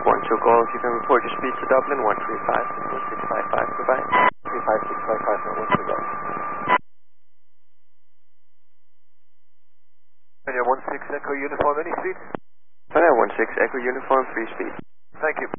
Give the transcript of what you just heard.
12 Golf, you can report your speed to Dublin, 135, 1655, goodbye. 35655, 1 Golf. And your 16 Echo Uniform, any speed? Fire 16 Echo Uniform, free speed. Thank you.